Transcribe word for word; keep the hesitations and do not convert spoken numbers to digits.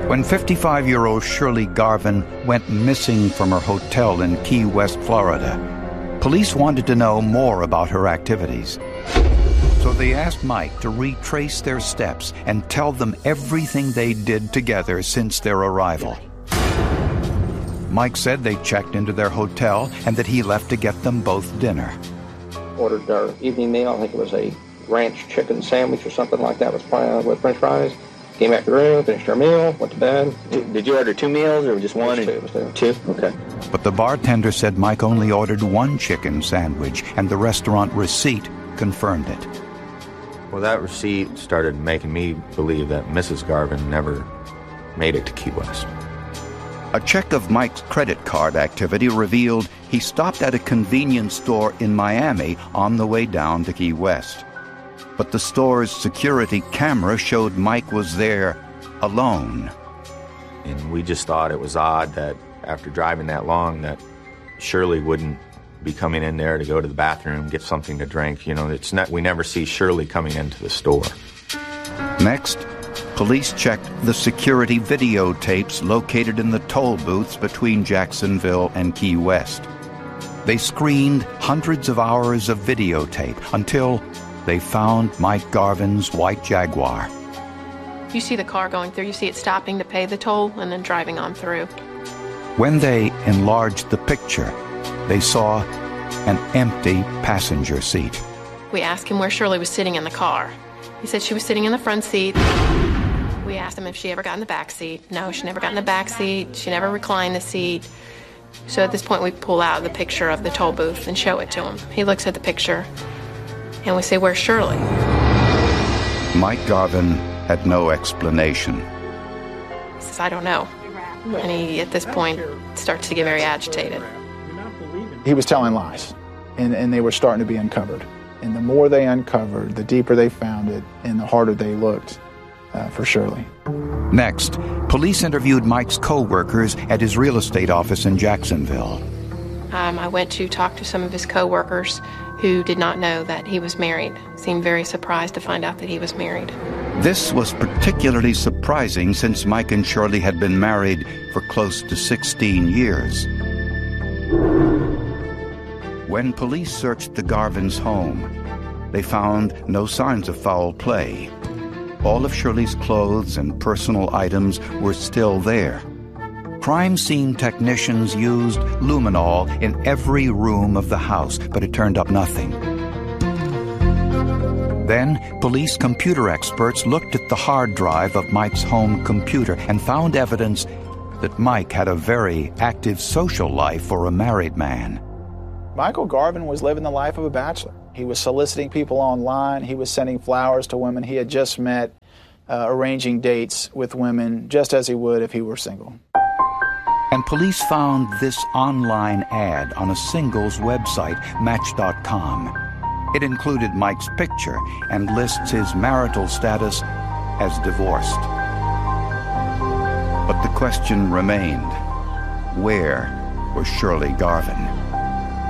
When fifty-five-year-old Shirley Garvin went missing from her hotel in Key West, Florida, police wanted to know more about her activities. So they asked Mike to retrace their steps and tell them everything they did together since their arrival. Mike said they checked into their hotel and that he left to get them both dinner. Ordered our evening meal. I think it was a ranch chicken sandwich or something like that with, uh, with french fries. Came back to the room, finished our meal, went to bed. Did, did you order two meals or just one? It was two. It was two. Two? Okay. But the bartender said Mike only ordered one chicken sandwich, and the restaurant receipt confirmed it. Well, that receipt started making me believe that Missus Garvin never made it to Key West. A check of Mike's credit card activity revealed he stopped at a convenience store in Miami on the way down to Key West. But the store's security camera showed Mike was there alone. And we just thought it was odd that after driving that long that Shirley wouldn't be coming in there to go to the bathroom, get something to drink. You know, it's not, we never see Shirley coming into the store. Next, police checked the security videotapes located in the toll booths between Jacksonville and Key West. They screened hundreds of hours of videotape until they found Mike Garvin's white Jaguar. You see the car going through, you see it stopping to pay the toll and then driving on through. When they enlarged the picture, they saw an empty passenger seat. We asked him where Shirley was sitting in the car. He said she was sitting in the front seat. We asked him if she ever got in the back seat. No, she never got in the back seat. She never reclined the seat. So at this point, we pull out the picture of the toll booth and show it to him. He looks at the picture, and we say, "Where's Shirley?" Mike Garvin had no explanation. He says, "I don't know." And he, at this point, starts to get very agitated. He was telling lies, and, and they were starting to be uncovered. And the more they uncovered, the deeper they found it, and the harder they looked uh, for Shirley. Next, police interviewed Mike's co-workers at his real estate office in Jacksonville. Um, I went to talk to some of his co-workers who did not know that he was married. Seemed very surprised to find out that he was married. This was particularly surprising since Mike and Shirley had been married for close to sixteen years. When police searched the Garvin's home, they found no signs of foul play. All of Shirley's clothes and personal items were still there. Crime scene technicians used luminol in every room of the house, but it turned up nothing. Then, police computer experts looked at the hard drive of Mike's home computer and found evidence that Mike had a very active social life for a married man. Michael Garvin was living the life of a bachelor. He was soliciting people online. He was sending flowers to women he had just met, uh, arranging dates with women just as he would if he were single. And police found this online ad on a singles website, Match dot com. It included Mike's picture and lists his marital status as divorced. But the question remained, where was Shirley Garvin?